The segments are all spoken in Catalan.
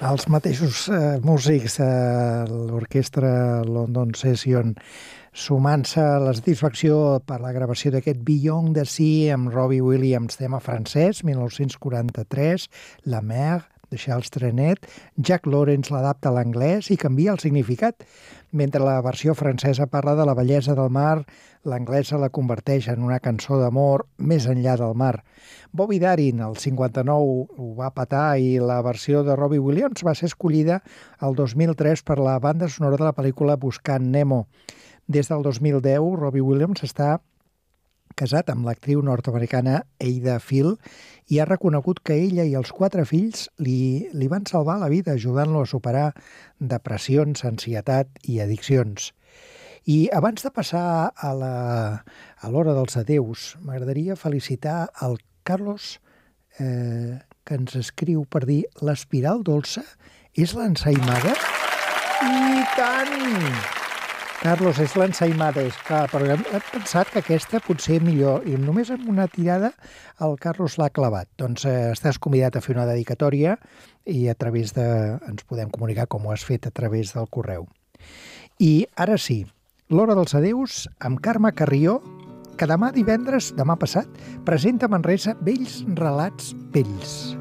Els mateixos músics de l'orquestra London Session sumant-se a la satisfacció per la gravació d'aquest Beyond the Sea amb Robbie Williams, tema francès, 1943, La Mer, de Charles Trenet. Jack Lawrence l'adapta a l'anglès i canvia el significat. Mentre la versió francesa parla de la bellesa del mar, l'anglesa la converteix en una cançó d'amor més enllà del mar. Bobby Darin, el 59, ho va petar i la versió de Robbie Williams va ser escollida el 2003 per la banda sonora de la pel·lícula Buscant Nemo. Des del 2010, Robbie Williams està casat amb l'actriu nord-americana Ada Phil i ha reconegut que ella i els 4 fills li van salvar la vida ajudant-lo a superar depressions, ansietat i addiccions. I abans de passar a l'hora dels adeus, m'agradaria felicitar el Carlos, que ens escriu per dir l'espiral dolça és l'ensaïmada? I tant! Carlos, és l'ensaïmada, és clar, però he pensat que aquesta potser millor, i només amb una tirada el Carlos l'ha clavat. Doncs estàs convidat a fer una dedicatòria i a través ens podem comunicar com ho has fet a través del correu. I ara sí, l'hora dels adeus amb Carme Carrió, que demà divendres, demà passat, presenta a Manresa Vells Relats Vells.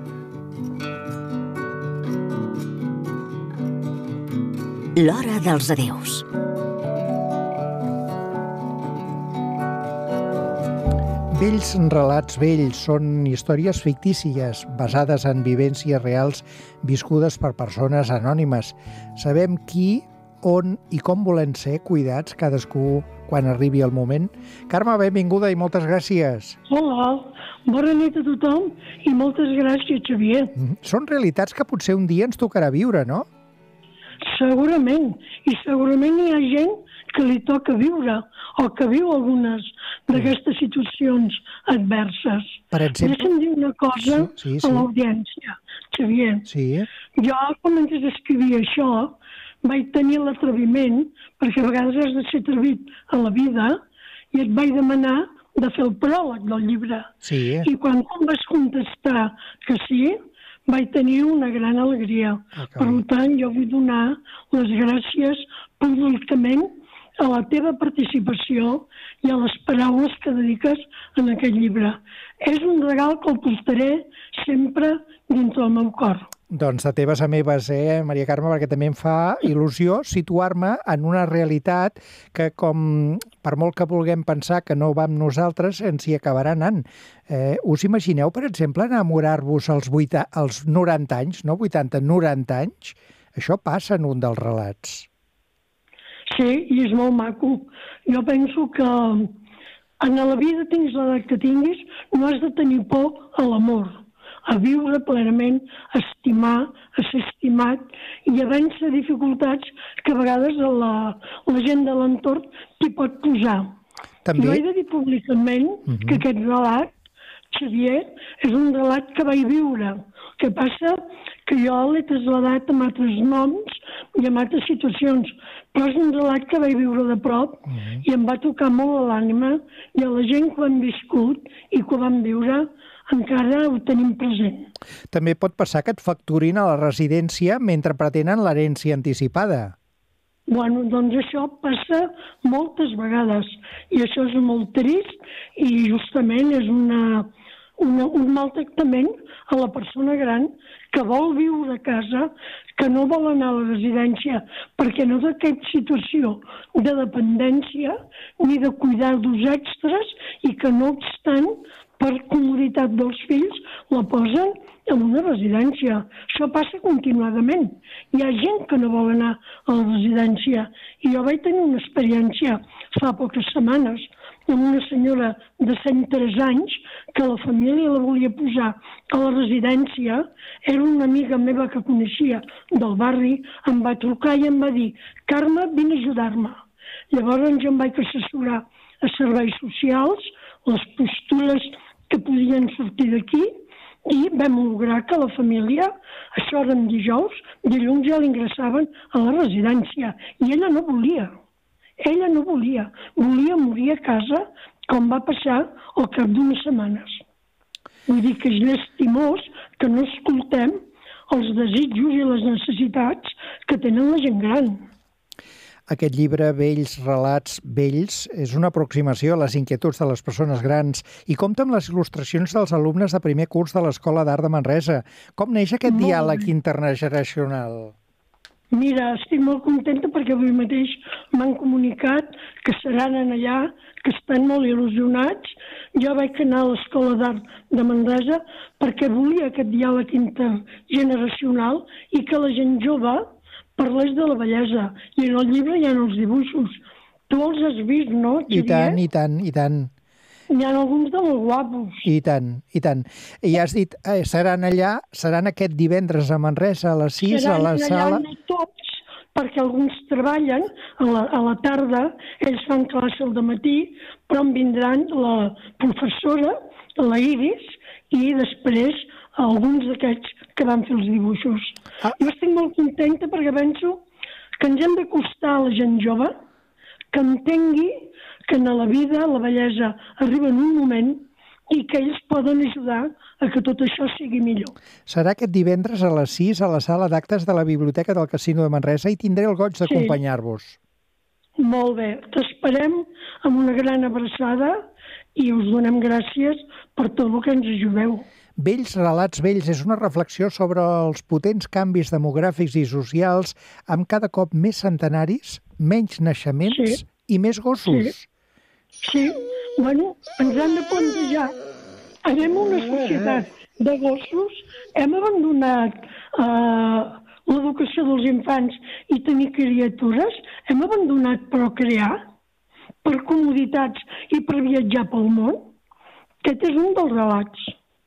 L'hora dels adeus. Vells relats vells són històries fictícies basades en vivències reals viscudes per persones anònimes. Sabem qui, on i com volen ser cuidats cadascú quan arribi el moment. Carme, benvinguda i moltes gràcies. Hola, bona nit a tothom i moltes gràcies, Xavier. Són realitats que potser un dia ens tocarà viure, no? Segurament, i segurament hi ha gent que li toca viure o que viu algunes d'aquestes situacions adverses. Per exemple? Deixa'm dir una cosa sí. a l'audiència, Xavier. Sí. Jo, quan ens escrivia això, vaig tenir l'atreviment, perquè a vegades has de ser atrevit a la vida, i et vaig demanar de fer el pròleg del llibre. Sí. I quan em vas contestar que sí, vaig tenir una gran alegria. Per tant, jo vull donar les gràcies públicament a la teva participació i a les paraules que dediques en aquest llibre. És un regal que el portaré sempre dins del meu cor. Doncs de teves a meves, Maria Carme, perquè també em fa il·lusió situar-me en una realitat que, com per molt que vulguem pensar que no va amb nosaltres, ens hi acabarà anant. Us imagineu, per exemple, enamorar-vos als 90 anys, no 80, 90 anys? Això passa en un dels relats. Sí, i és molt maco. Jo penso que en la vida, tinguis l'edat que tinguis, no has de tenir por a l'amor, a viure plenament, a estimar, a ser estimat i a vèncer dificultats que a vegades la gent de l'entorn t'hi pot posar. També... Jo he de dir públicament que aquest relat, Xavier, és un relat que vaig viure. El que passa que jo l'he traslladat amb altres noms i amb altres situacions, però és un relat que vaig viure de prop i em va tocar molt a l'ànima i a la gent que ho han viscut i que ho van viure encara ho tenim present. També pot passar que et facturin a la residència mentre pretenen l'herència anticipada. Bueno, doncs això passa moltes vegades i això és molt trist i justament és un maltractament a la persona gran que vol viure a casa, que no vol anar a la residència perquè no té cap situació de dependència ni de cuidar-los extras i que no obstant per comoditat dels fills la posen en una residència. Això passa continuadament. Hi ha gent que no vol anar a la residència i jo vaig tenir una experiència fa poques setmanes amb una senyora de 103 anys que la família la volia posar a la residència. Era una amiga meva que coneixia del barri, em va trucar i em va dir: Carme, vine a ajudar-me. Llavors em vaig assessorar a serveis socials, les postures que podien sortir d'aquí, i vam lograr que la família, això era dijous, dilluns ja l'ingressaven a la residència. I ella no volia. Ella no volia. Volia morir a casa, com va passar al cap d'unes setmanes. Vull dir que és llastimós que no escoltem els desitjos i les necessitats que tenen la gent gran. Aquest llibre, Vells, relats vells, és una aproximació a les inquietuds de les persones grans i compta amb les il·lustracions dels alumnes de primer curs de l'Escola d'Art de Manresa. Com neix aquest diàleg intergeneracional? Mira, estic molt contenta perquè avui mateix m'han comunicat que seran allà, que estan molt il·lusionats. Jo vaig anar a l'Escola d'Art de Manresa perquè volia aquest diàleg intergeneracional i que la gent jove parlés de la bellesa. I en el llibre hi ha els dibuixos. Tu els has vist, no, Xavier? I tant. N'hi ha alguns de molt guapos. I tant. I has dit, seran allà, seran aquest divendres a Manresa a les 6 a la sala... Seran allà no tots, perquè alguns treballen a la tarda, ells fan classe al dematí, però en vindran la professora, la Iris, i després alguns d'aquests que van fer els dibuixos. Jo estic molt contenta perquè penso que ens hem d'acostar a la gent jove, que entengui que en la vida la bellesa arriba en un moment i que ells poden ajudar a que tot això sigui millor. Serà aquest divendres a les 6 a la sala d'actes de la Biblioteca del Casino de Manresa i tindré el goig d'acompanyar-vos. Molt bé. T'esperem amb una gran abraçada i us donem gràcies per tot el que ens ajudeu. Vells, relats vells és una reflexió sobre els potents canvis demogràfics i socials amb cada cop més centenaris, menys naixements i més gossos. Sí. Bueno, ens han de plantejar. Anem a una societat de gossos, hem abandonat l'educació dels infants i tenir criatures, hem abandonat procrear per comoditats i per viatjar pel món. Aquest és un dels relats.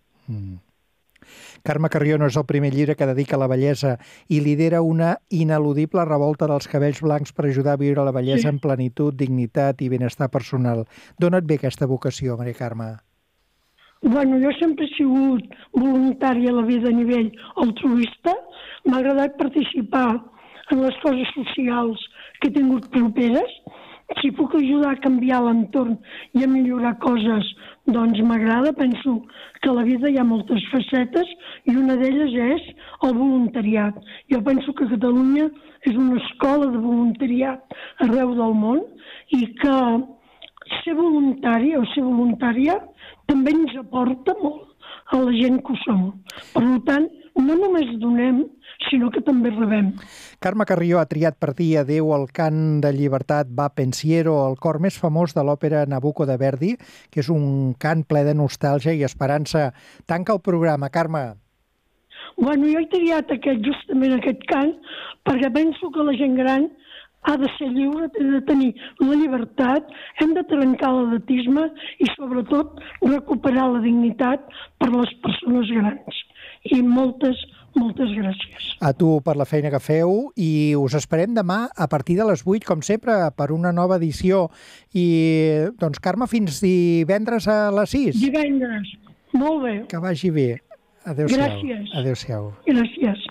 Carme Carrió no és el primer llibre que dedica a la bellesa i lidera una ineludible revolta dels cabells blancs per ajudar a viure la bellesa en plenitud, dignitat i benestar personal. D'on et ve aquesta vocació, Maria Carme? Bueno, jo sempre he sigut voluntària a la vida a nivell altruista. M'ha agradat participar en les coses socials que he tingut properes. Si puc ajudar a canviar l'entorn i a millorar coses, doncs m'agrada. Penso que a la vida hi ha moltes facetes i una d'elles és el voluntariat. Jo penso que Catalunya és una escola de voluntariat arreu del món i que ser voluntari o ser voluntària també ens aporta molt a la gent que ho som. Per tant, no només donem, sinó que també rebem. Carme Carrió ha triat per dir adéu al cant de llibertat Va Pensiero, el cor més famós de l'òpera Nabucco de Verdi, que és un cant ple de nostàlgia i esperança. Tanca el programa, Carme. Bueno, jo he triat justament aquest cant perquè penso que la gent gran ha de ser lliure, ha de tenir la llibertat, hem de trencar l'edatisme i, sobretot, recuperar la dignitat per les persones grans. I moltes gràcies. A tu per la feina que feu i us esperem demà a partir de les 8, com sempre, per una nova edició. I, doncs, Carme, fins divendres a les 6. Divendres. Molt bé. Que vagi bé. Adéu-siau. Gràcies. Adéu-siau. Gràcies.